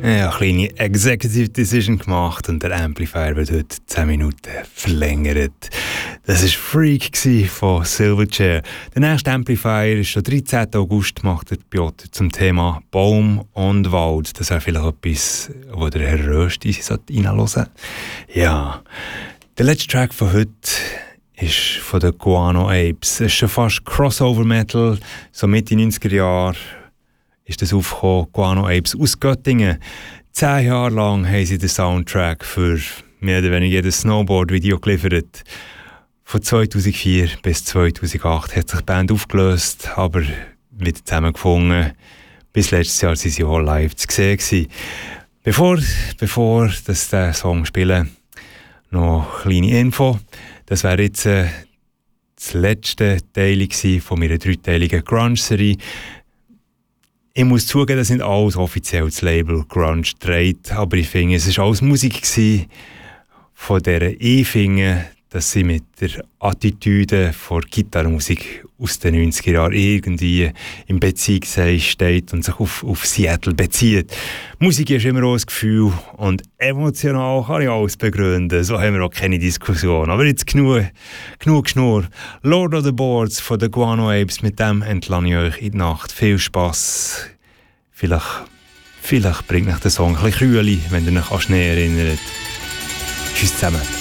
Ja, eine kleine Executive Decision gemacht und der Amplifier wird heute 10 Minuten verlängert. Das war Freak von Silverchair. Der nächste Amplifier ist schon 13. August, macht der Piotr zum Thema Baum und Wald. Das wäre vielleicht etwas, wo der Herr Rösti reinhören sollte. Ja, der letzte Track von heute ist von den Guano Apes. Es ist schon fast Crossover-Metal, so Mitte 90er Jahre. Ist das aufgekommen, Guano Apes aus Göttingen. 10 Jahre lang haben sie den Soundtrack für mehr oder weniger jedes Snowboard-Video geliefert. Von 2004 bis 2008 hat sich die Band aufgelöst, aber wieder zusammengefunden. Bis letztes Jahr waren sie auch live zu sehen gewesen. Bevor das den Song spielen, noch eine kleine Info. Das wäre jetzt das letzte Teil von meiner 3-teiligen Grunge-Serie. Ich muss zugeben, das nicht alles offiziell das Label Grunge trägt, aber ich finde, es war alles Musik gewesen, von der ich finde, dass sie mit der Attitüde von Gitarrenmusik aus den 90er Jahren irgendwie in Beziehung steht und sich auf Seattle bezieht. Musik ist immer auch ein Gefühl und emotional kann ich alles begründen, so haben wir auch keine Diskussion. Aber jetzt genug Geschnurr. Lord of the Boards von den Guano Apes, mit dem entlasse ich euch in die Nacht. Viel Spass. Vielleicht bringt euch der Song ein bisschen Kühle, wenn ihr euch an Schnee erinnert. Tschüss zusammen.